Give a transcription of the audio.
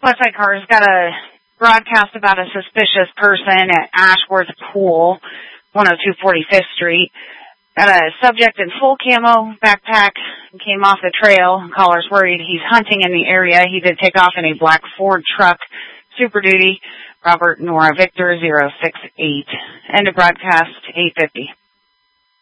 Westside Cars got a broadcast about a suspicious person at Ashworth Pool, 102 45th Street. Got a subject in full camo backpack and came off the trail. Caller's worried he's hunting in the area. He did take off in a black Ford truck, Super Duty, Robert Nora Victor 068. End of broadcast, 8:50.